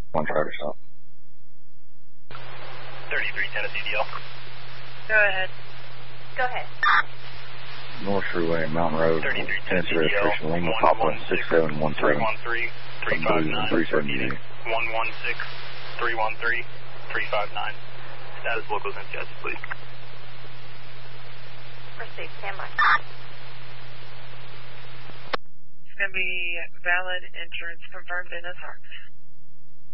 One driver stop. 33 Tennessee DL. Go ahead. Go ahead. North Freeway, Mountain Road, 33 Tennessee Tennessee DL. registration, Lima, Papa, 6713. 313 359 116 313 359. Status locals NCIS, please. Proceed, stand by. It's going to be valid insurance confirmed in his heart.